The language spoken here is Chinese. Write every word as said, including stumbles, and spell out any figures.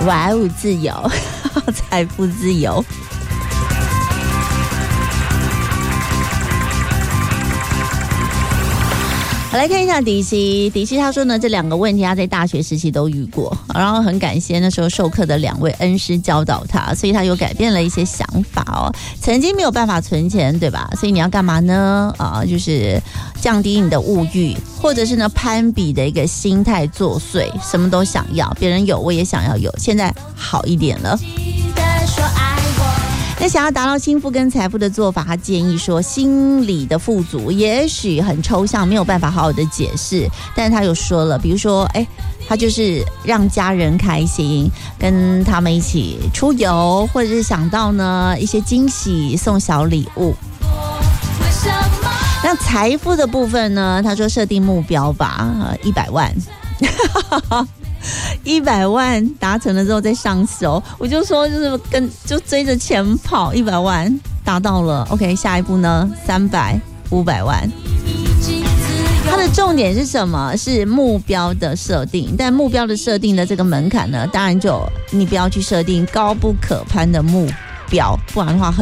哇哦，自由，财富自由。来看一下迪西，迪西他说呢，这两个问题他在大学时期都遇过，然后很感谢那时候授课的两位恩师教导他，所以他有改变了一些想法哦。曾经没有办法存钱，对吧？所以你要干嘛呢？啊，就是降低你的物欲，或者是呢攀比的一个心态作祟，什么都想要，别人有我也想要有，现在好一点了。那想要达到幸福跟财富的做法，他建议说，心理的富足也许很抽象，没有办法好好的解释，但是他有说了，比如说，哎，他就是让家人开心，跟他们一起出游，或者是想到呢一些惊喜，送小礼物。那财富的部分呢，他说设定目标吧，呃，一百万。一百万达成了之后再上手，我就说就是跟就追着钱跑，一百万达到了 ，OK， 下一步呢，三百、五百万。它的重点是什么？是目标的设定，但目标的设定的这个门槛呢，当然就你不要去设定高不可攀的目标，不然的话很